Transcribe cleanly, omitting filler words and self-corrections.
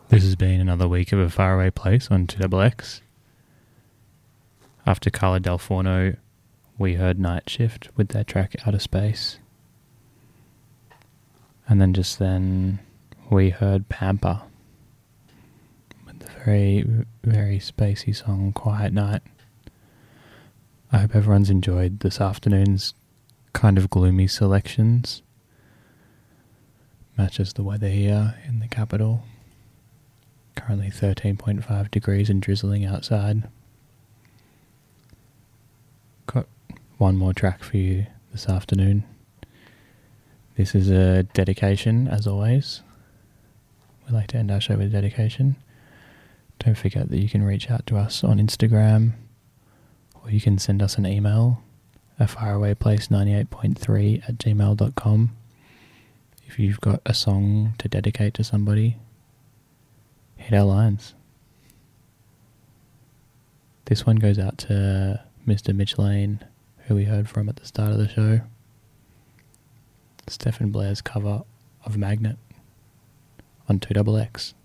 This has been another week of A Faraway Place on 2XX. After Carla Del Forno, we heard Night Shift with their track Outer Space. And then just then we heard Pampa with the very, very spacey song Quiet Night. I hope everyone's enjoyed this afternoon's kind of gloomy selections. Matches the weather here in the capital. Currently 13.5 degrees and drizzling outside. Got one more track for you this afternoon. This is a dedication, as always. We like to end our show with a dedication. Don't forget that you can reach out to us on Instagram, or you can send us an email, afarawayplace98.3@gmail.com. If you've got a song to dedicate to somebody, hit our lines. This one goes out to Mr. Mitch Lane, who we heard from at the start of the show. Stephen Blair's cover of Magnet on 2XX.